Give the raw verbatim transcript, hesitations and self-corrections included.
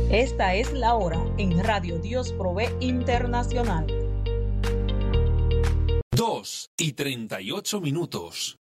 Esta es la hora en Radio Dios Provee Internacional. Dos y treinta y ocho minutos.